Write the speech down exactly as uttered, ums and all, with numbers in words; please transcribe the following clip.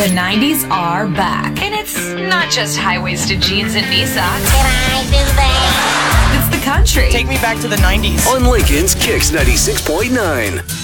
The nineties are back. And it's not just high-waisted jeans and knee socks. Can I do that? It's the country. Take me back to the nineties. On Lincoln's Kicks ninety-six point nine.